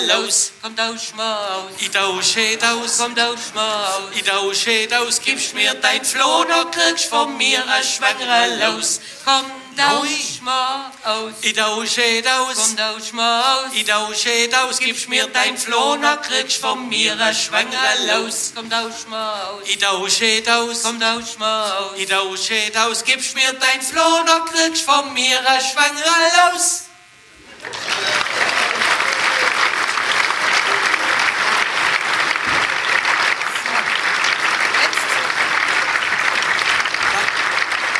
Los, komm tausch mal aus. ich tausche aus, Komm tausch mal aus. ich tausche aus, gibst mir dein Floh, dann kriegst von mir ein Schwangere los. Komm tausch mal aus. Ich tausche aus, Komm tausch mal aus. ich tausche aus, gibst mir dein Floh, dann kriegst von mir ein Schwangere los. Komm tausch mal aus. Ich tausche aus, Komm tausch mal aus. ich tausche aus, gibst mir dein Floh, dann kriegst von mir ein Schwangere los.